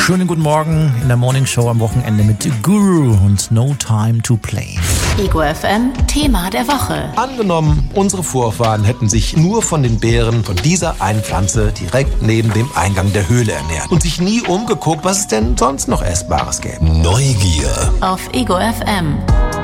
Schönen guten Morgen in der Morning Show am Wochenende mit Guru und No Time to Play. Ego FM, Thema der Woche. Angenommen, unsere Vorfahren hätten sich nur von den Beeren von dieser einen Pflanze direkt neben dem Eingang der Höhle ernährt und sich nie umgeguckt, was es denn sonst noch Essbares gäbe. Neugier. Auf Ego FM.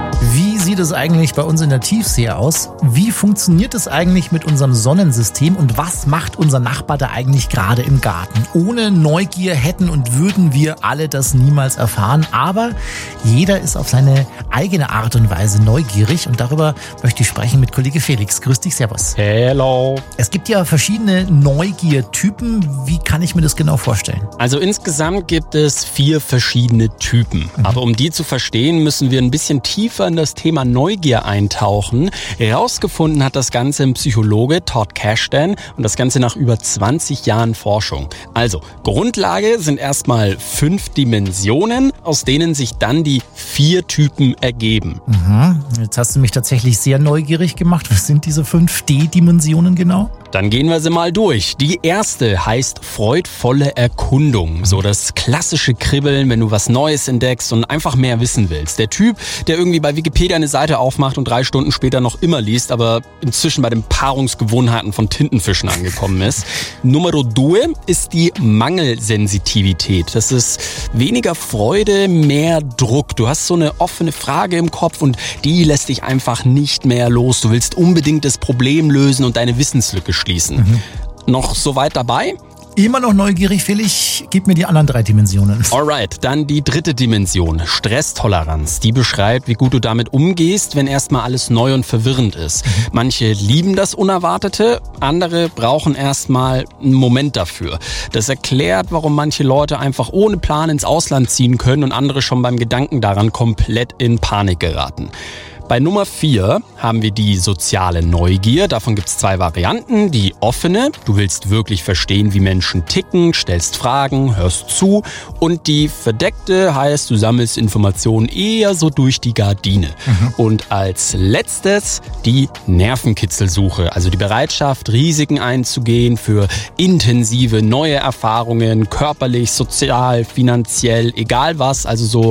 Wie sieht es eigentlich bei uns in der Tiefsee aus? Wie funktioniert es eigentlich mit unserem Sonnensystem und was macht unser Nachbar da eigentlich gerade im Garten? Ohne Neugier hätten und würden wir alle das niemals erfahren, aber jeder ist auf seine eigene Art und Weise neugierig und darüber möchte ich sprechen mit Kollege Felix. Grüß dich, servus. Hello. Es gibt ja verschiedene Neugiertypen. Wie kann ich mir das genau vorstellen? Also insgesamt gibt es 4 verschiedene Typen. Aber um die zu verstehen, müssen wir ein bisschen tiefer in das Thema Neugier eintauchen. Herausgefunden hat das Ganze ein Psychologe, Todd Kashdan, und das Ganze nach über 20 Jahren Forschung. Also, Grundlage sind erstmal 5 Dimensionen, aus denen sich dann die 4 Typen ergeben. Jetzt hast du mich tatsächlich sehr neugierig gemacht. Was sind diese 5 D-Dimensionen genau? Dann gehen wir sie mal durch. Die erste heißt freudvolle Erkundung. So das klassische Kribbeln, wenn du was Neues entdeckst und einfach mehr wissen willst. Der Typ, der irgendwie bei Wikipedia eine Seite aufmacht und 3 Stunden später noch immer liest, aber inzwischen bei den Paarungsgewohnheiten von Tintenfischen angekommen ist. Nummer 2 ist die Mangelsensitivität. Das ist weniger Freude, mehr Druck. Du hast so eine offene Frage im Kopf und die lässt dich einfach nicht mehr los. Du willst unbedingt das Problem lösen und deine Wissenslücke schließen. Noch so weit dabei? Immer noch neugierig, Felix. Gib mir die anderen 3 Dimensionen. Alright, dann die 3. Dimension, Stresstoleranz. Die beschreibt, wie gut du damit umgehst, wenn erstmal alles neu und verwirrend ist. Manche lieben das Unerwartete, andere brauchen erstmal einen Moment dafür. Das erklärt, warum manche Leute einfach ohne Plan ins Ausland ziehen können und andere schon beim Gedanken daran komplett in Panik geraten. Bei Nummer 4 haben wir die soziale Neugier. Davon gibt es 2 Varianten. Die offene, du willst wirklich verstehen, wie Menschen ticken, stellst Fragen, hörst zu. Und die verdeckte heißt, du sammelst Informationen eher so durch die Gardine. Und als letztes die Nervenkitzelsuche. Also die Bereitschaft, Risiken einzugehen für intensive neue Erfahrungen, körperlich, sozial, finanziell, egal was. Also so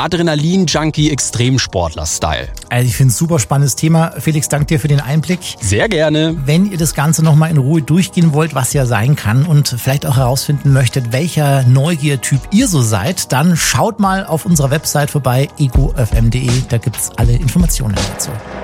Adrenalin-Junkie-Extremsportler-Style. Also ich finde es ein super spannendes Thema. Felix, danke dir für den Einblick. Sehr gerne. Wenn ihr das Ganze nochmal in Ruhe durchgehen wollt, was ja sein kann und vielleicht auch herausfinden möchtet, welcher Neugiertyp ihr so seid, dann schaut mal auf unserer Website vorbei, egofm.de. Da gibt's alle Informationen dazu.